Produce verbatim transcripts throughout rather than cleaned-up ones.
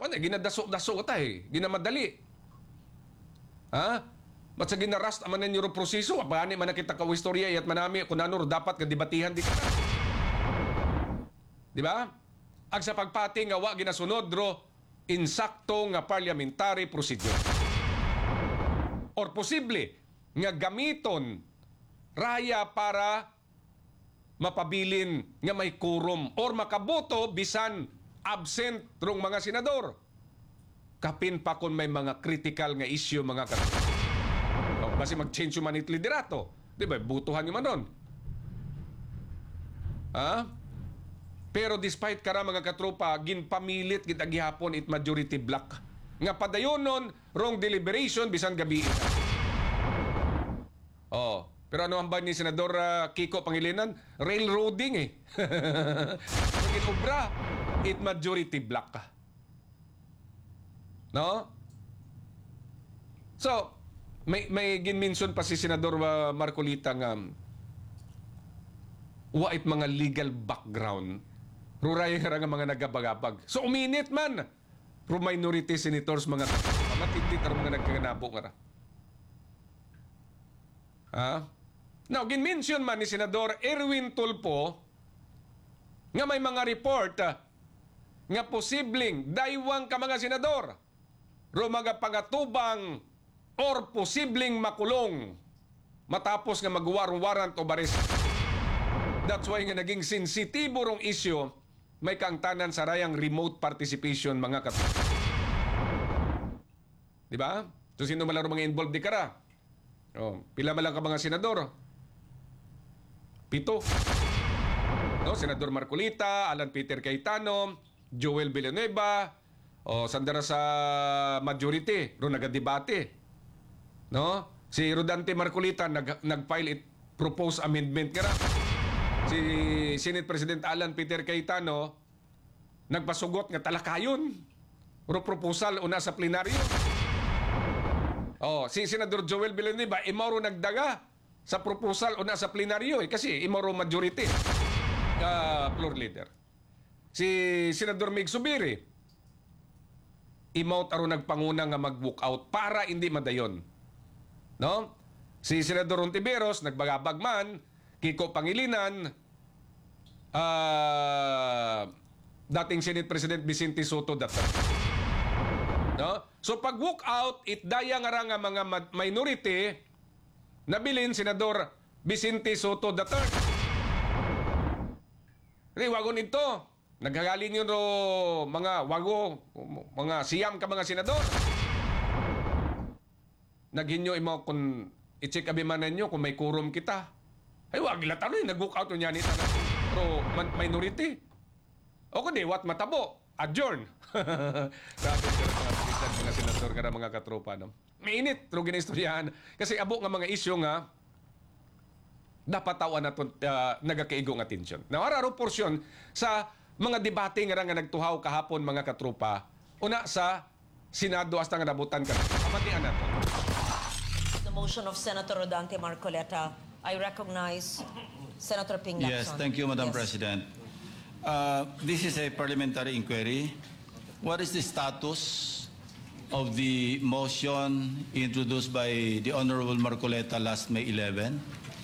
Man, eh, ginadaso-daso ta eh. Ginamadali. Ha? Ba't sa ginarast aman ng euro proseso, apani man nakita ka istorya at manami kung ano dapat ka debatihan di ka. Di ba? Ag sa pagpati nga wa ginasunod ro insakto nga parliamentary procedure. Or posible nga gamiton raya para mapabilin nga may quorum or makaboto bisan absent rong mga senador. Kapin pa kung may mga critical nga issue mga kat. O, basi mag-change yung manit liderato. Di ba? Butuhan yung manon. Ha? Pero despite kara mga katropa, ginpamilit kita gihapon it majority block. Nga padayonon wrong deliberation bisan gabi. Oh, pero ano ang ba ni Senador uh, Kiko Pangilinan? Railroading eh. Ginobra it majority block. No? So, may may ginmention pa si Senador uh, Marcolita nga um, wa it mga legal background ruray nga nga mga nagabagabag. So uminit man pro minority senators mga matindi tar mga nagkaganabo nga. Ha? Now, ginmention man ni Senador Erwin Tulfo nga may mga report uh, nga posibleng daywang ka mga senador ro mga pangatubang or posibleng makulong matapos nga mag-warrant o arrest. That's why nga naging sensitibo rong issue may kaangtanan sa rayang remote participation mga kat. Di ba? So sino man lang mga involved di kara? Oh, pila man lang ka mga senador? Pito. No, Senador Marcolita, Alan Peter Cayetano, Joel Villanueva, o sandara sa majority, ro nagadebate. No? Si Rodante Marcolita nag nag-file it proposed amendment nga. Si Senate President Alan Peter Cayetano nagpasugot nga talakayon. Ro proposal una sa plenaryo. Oh, si Senador Joel Villanueva imoro nagdaga sa proposal una sa plenaryo eh, kasi imoro majority. Uh, floor leader. Si Senador Mig Subiri imaut aron nagpanguna nga mag-walk out para hindi madayon. No? Si Senador Ontiveros nagbagabag man, Kiko Pangilinan, uh, dating Senate President Vicente Soto dati. No? So pag walk out, itdaya nga ra nga mga minority nabilin Senador Vicente Soto the third. Wagon ito. Naghagalin yun ro mga wago, mga siyam ka mga senador. Naghinyo imo kung i-check abimanan nyo kung may quorum kita. Ay, wag ila tanong, nag-walk out niya ni pro minority. O kundi, what matabo? Adjourn. Sabi ko mga mga senador ka na mga katropa. No? Mainit, pero ginistoryahan. Kasi abo nga mga isyu nga, dapat tawan na uh, nagakaigong atensyon. Now, araro porsyon sa mga debate nga nga nagtuhaw kahapon mga katropa, una sa Senado hasta nga nabutan ka. Pamatian nato. The motion of Senator Rodante Marcoleta, I recognize Senator Ping Lacson. Yes, thank you, Madam Yes. President. Uh, this is a parliamentary inquiry. What is the status of the motion introduced by the Honorable Marcoleta last May eleventh?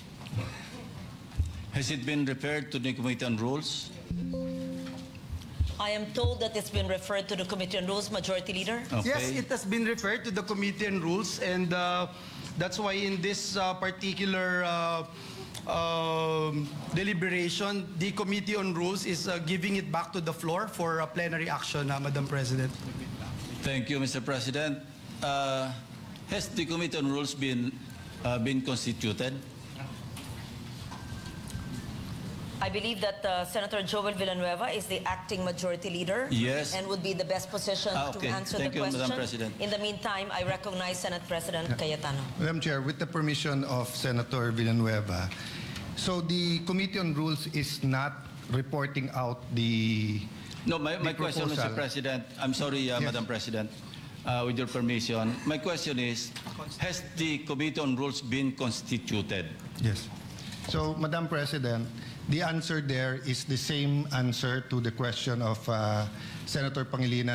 Has it been referred to the Committee on Rules? I am told that it's been referred to the Committee on Rules, Majority Leader. Okay. Yes, it has been referred to the Committee on Rules, and uh, that's why in this uh, particular uh, um, deliberation, the Committee on Rules is uh, giving it back to the floor for uh, plenary action, uh, Madam President. Thank you, Mister President. Uh, has the Committee on Rules been uh, been constituted? I believe that uh, Senator Joel Villanueva is the acting Majority Leader. Yes. And would be the best position Ah, okay. to answer Thank the you, question. Madam President. In the meantime, I recognize Senate President Cayetano. Madam Chair, with the permission of Senator Villanueva, so the Committee on Rules is not reporting out the... No, my, my the question, Mister proposal. President, I'm sorry, uh, Yes. Madam President, uh, with your permission. My question is, has the Committee on Rules been constituted? Yes. So, Madam President, the answer there is the same answer to the question of uh, Senator Pangilinan